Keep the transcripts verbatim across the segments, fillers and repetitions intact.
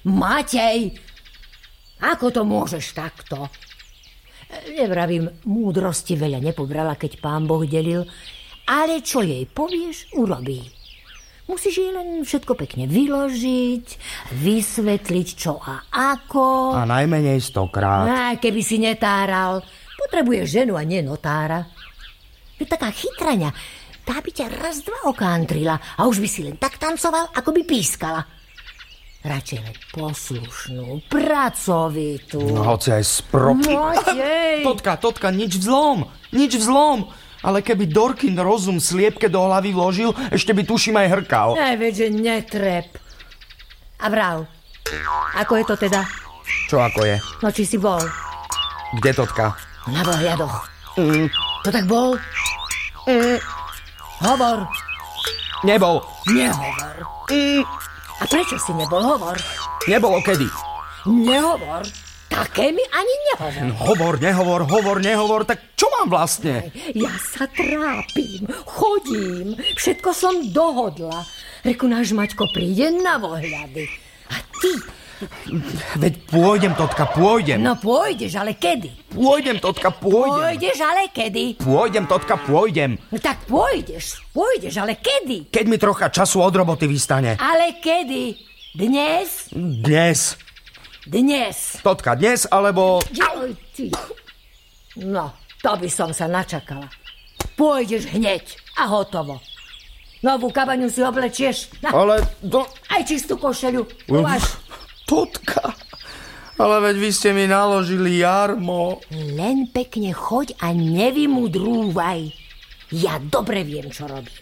Matej, ako to môžeš takto? Nevravím, múdrosti veľa nepobrala, keď Pán Boh delil, ale čo jej povieš, urobí. Musíš jej len všetko pekne vyložiť, vysvetliť čo a ako. A najmenej stokrát. Á, keby si netáral. Potrebuješ ženu a nie notára. Je taká chytraňa. Tá by ťa raz dva okántrila a už by si len tak tancoval, ako by pískala. Radšej len poslušnú, pracovitú. No, hoci aj sprop... Matej! Totka, Totka, nič vzlom, nič vzlom. Ale keby Dorkin rozum sliepke do hlavy vložil, ešte by tuším aj hrkal. Aj veď, že netrep. A vrav, ako je to teda? Čo ako je? No či si bol? Kde, Totka? Na vohľadoch. Mm. To tak bol? Mm. Hovor. Nebol. Nehovor. Mm. A prečo si nebol? Hovor. Nebolo kedy. Nehovor. Také mi ani nehovor. No, hovor, nehovor, hovor, nehovor, tak čo mám vlastne? Ja sa trápim, chodím, všetko som dohodla. Reku, náš Maťko príde na vohľady. A ty... Veď pôjdem, Totka, pôjdem. No pôjdeš, ale kedy? Pôjdem, Totka, pôjdem. Pôjdeš, ale kedy? Pôjdem, Totka, pôjdem. No tak pôjdeš, pôjdeš, ale kedy? Keď mi trocha času od roboty vystane. Ale kedy? Dnes? Dnes. Dnes. Totka, dnes, alebo... Oj, ty. No, to by som sa načakala. Pôjdeš hneď a hotovo. Novú kabaňu si oblečieš. Na. Ale... Do... Aj čistú košeľu. Uvaž. Totka, ale veď vy ste mi naložili jarmo. Len pekne choď a nevymudrúvaj. Ja dobre viem, čo robím.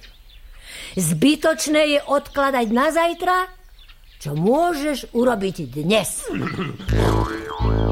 Zbytočné je odkladať na zajtra, čo môžeš urobiť dnes.